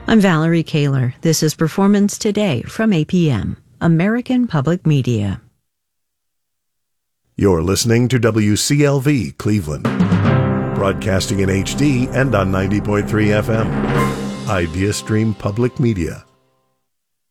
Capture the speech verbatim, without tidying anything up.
I'm Valerie Kaler. This is Performance Today from A P M, American Public Media. You're listening to W C L V Cleveland, broadcasting in H D and on ninety point three F M. IdeaStream Public Media.